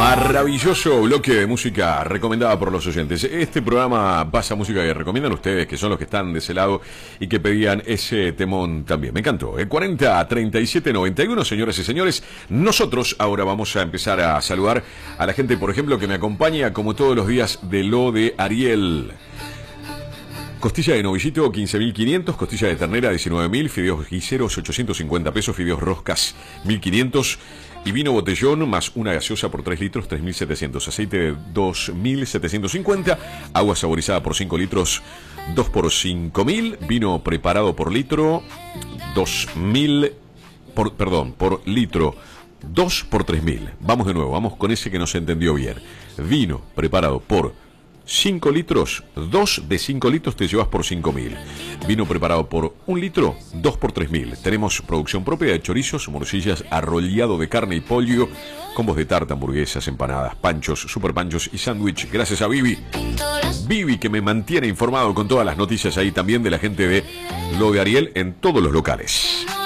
Maravilloso bloque de música recomendada por los oyentes. Este programa pasa música que recomiendan ustedes, que son los que están de ese lado y que pedían ese temón también. Me encantó. 40 37 91, señoras y señores. Nosotros ahora vamos a empezar a saludar a la gente, por ejemplo, que me acompaña como todos los días de lo de Ariel. Costilla de novillito 15.500, costilla de ternera 19.000, fideos guiseros 850 pesos, fideos roscas 1.500 y vino botellón más una gaseosa por 3 litros 3.700, aceite de 2.750, agua saborizada por 5 litros 2 por 5.000, vino preparado por litro 2.000, por litro 2 por 3.000. Vamos de nuevo, vamos con ese que no se entendió bien. Vino preparado por 5 litros, 2 de 5 litros te llevas por 5.000. Vino preparado por 1 litro, 2 por 3.000. Tenemos producción propia de chorizos, morcillas, arrollado de carne y pollo, combos de tarta, hamburguesas, empanadas, panchos, super panchos y sándwich. Gracias a Vivi. Vivi, que me mantiene informado con todas las noticias ahí también de la gente de lo de Ariel en todos los locales.